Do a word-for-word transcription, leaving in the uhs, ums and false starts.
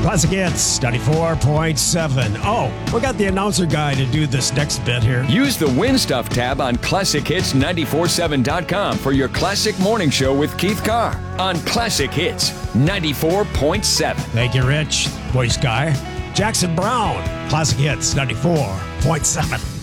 Classic Hits ninety-four point seven. Oh, we got the announcer guy to do this next bit here. Use the Win Stuff tab on classic hits nine four seven dot com for your Classic Morning Show with Keith Carr on Classic Hits ninety-four point seven. Thank you, Rich. Voice guy. Jackson Brown, Classic Hits ninety-four point seven.